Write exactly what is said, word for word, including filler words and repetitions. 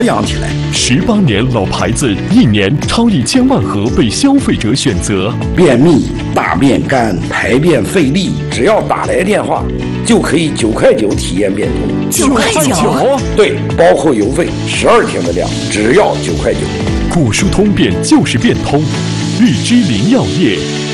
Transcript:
养起来。 十八年老牌子，一年超一千万盒被消费者选择。 便秘、大便干、排便费力，只要打来电话，就可以九块九体验变通。 九块九？ 对，包括邮费，十二天的量，只要九块九。 古书通便就是变通，日之林药业。